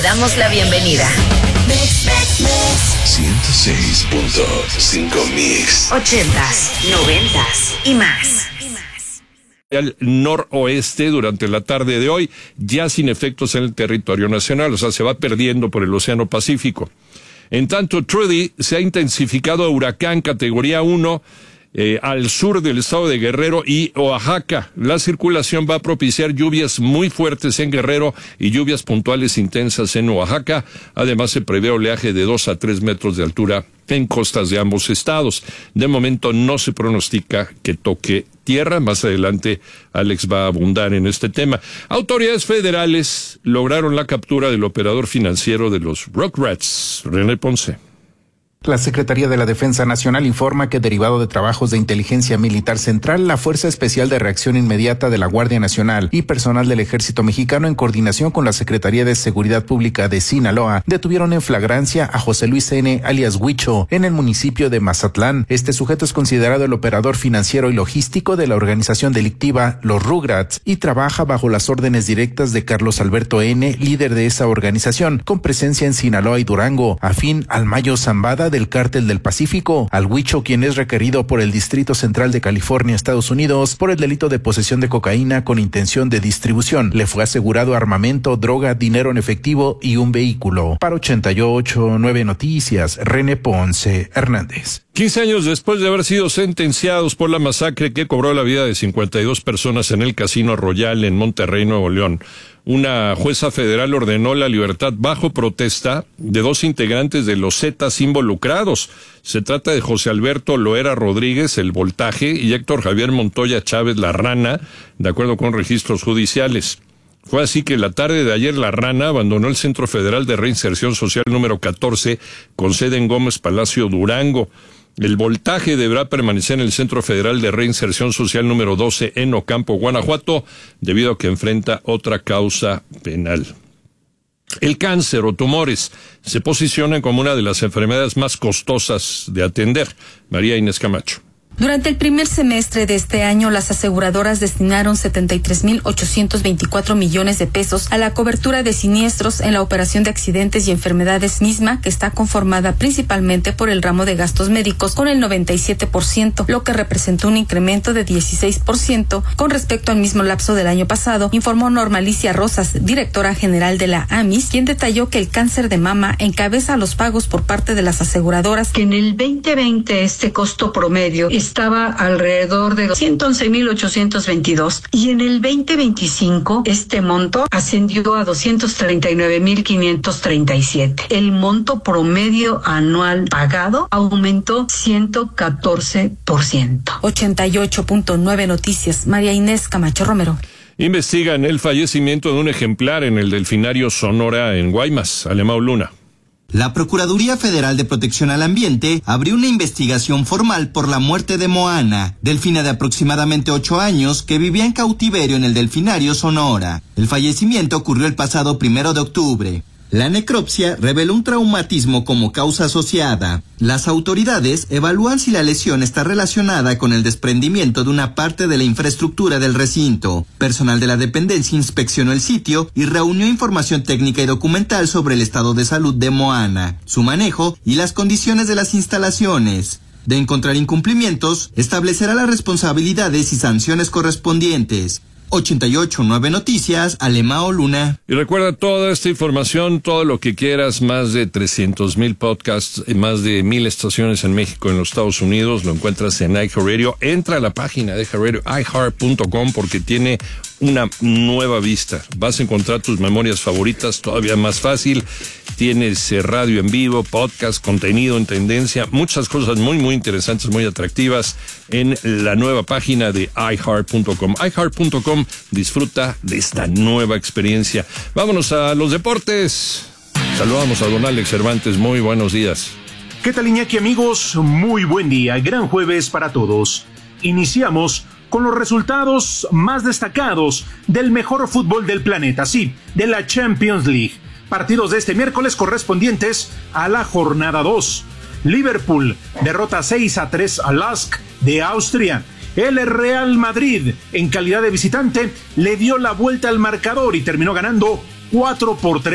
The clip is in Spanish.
damos la bienvenida. 106.5 Mix. 80s, 90s y más. Al noroeste durante la tarde de hoy, ya sin efectos en el territorio nacional, o sea, se va perdiendo por el Océano Pacífico. En tanto, Trudy se ha intensificado a huracán categoría 1 al sur del estado de Guerrero y Oaxaca. La circulación va a propiciar lluvias muy fuertes en Guerrero y lluvias puntuales intensas en Oaxaca. Además, se prevé oleaje de 2 a 3 metros de altura en costas de ambos estados. De momento no se pronostica que toque tierra. Más adelante Alex va a abundar en este tema. Autoridades federales lograron la captura del operador financiero de los Rugrats, René Ponce. La Secretaría de la Defensa Nacional informa que, derivado de trabajos de inteligencia militar central, la Fuerza Especial de Reacción Inmediata de la Guardia Nacional y personal del Ejército Mexicano, en coordinación con la Secretaría de Seguridad Pública de Sinaloa, detuvieron en flagrancia a José Luis N., alias Huicho, en el municipio de Mazatlán. Este sujeto es considerado el operador financiero y logístico de la organización delictiva Los Rugrats y trabaja bajo las órdenes directas de Carlos Alberto N., líder de esa organización, con presencia en Sinaloa y Durango, afín al Mayo Zambada del Cártel del Pacífico. Al Huicho, quien es requerido por el Distrito Central de California, Estados Unidos, por el delito de posesión de cocaína con intención de distribución, le fue asegurado armamento, droga, dinero en efectivo y un vehículo. Para 88.9 Noticias, René Ponce Hernández. 15 años después de haber sido sentenciados por la masacre que cobró la vida de 52 personas en el Casino Royal en Monterrey, Nuevo León, una jueza federal ordenó la libertad bajo protesta de 2 integrantes de los Zetas involucrados. Se trata de José Alberto Loera Rodríguez, el Voltaje, y Héctor Javier Montoya Chávez, la Rana, de acuerdo con registros judiciales. Fue así que la tarde de ayer la Rana abandonó el Centro Federal de Reinserción Social número 14, con sede en Gómez Palacio, Durango. El Voltaje deberá permanecer en el Centro Federal de Reinserción Social número 12 en Ocampo, Guanajuato, debido a que enfrenta otra causa penal. El cáncer o tumores se posicionan como una de las enfermedades más costosas de atender. María Inés Camacho. Durante el primer semestre de este año, las aseguradoras destinaron 73,824 millones de pesos a la cobertura de siniestros en la operación de accidentes y enfermedades misma, que está conformada principalmente por el ramo de gastos médicos con el 97%, lo que representó un incremento de 16% con respecto al mismo lapso del año pasado, informó Norma Alicia Rosas, directora general de la AMIS, quien detalló que el cáncer de mama encabeza los pagos por parte de las aseguradoras. Que en el 2020 este costo promedio estaba alrededor de 111,822 y en el 2025 este monto ascendió a 239,537. El monto promedio anual pagado aumentó 114%. 88.9 Noticias, María Inés Camacho Romero. Investigan el fallecimiento de un ejemplar en el delfinario Sonora en Guaymas, Alemão Luna. La Procuraduría Federal de Protección al Ambiente abrió una investigación formal por la muerte de Moana, delfina de aproximadamente 8 años que vivía en cautiverio en el delfinario Sonora. El fallecimiento ocurrió el pasado 1 de octubre. La necropsia reveló un traumatismo como causa asociada. Las autoridades evalúan si la lesión está relacionada con el desprendimiento de una parte de la infraestructura del recinto. Personal de la dependencia inspeccionó el sitio y reunió información técnica y documental sobre el estado de salud de Moana, su manejo y las condiciones de las instalaciones. De encontrar incumplimientos, establecerá las responsabilidades y sanciones correspondientes. 88.9 Noticias, Alemão Luna. Y recuerda toda esta información, todo lo que quieras, más de 300,000 podcasts, más de 1,000 estaciones en México y en los Estados Unidos, lo encuentras en iHeartRadio. Entra a la página de iHeartRadio, iHeart.com, porque tiene una nueva vista. Vas a encontrar tus memorias favoritas todavía más fácil. Tienes radio en vivo, podcast, contenido en tendencia, muchas cosas muy, muy interesantes, muy atractivas en la nueva página de iHeart.com. iHeart.com, disfruta de esta nueva experiencia. Vámonos a los deportes. Saludamos a don Alex Cervantes, muy buenos días. ¿Qué tal, Iñaki, amigos? Muy buen día, gran jueves para todos. Iniciamos con los resultados más destacados del mejor fútbol del planeta, sí, de la Champions League. Partidos de este miércoles correspondientes a la jornada 2. Liverpool derrota 6-3 al LASK de Austria. El Real Madrid, en calidad de visitante, le dio la vuelta al marcador y terminó ganando 4-3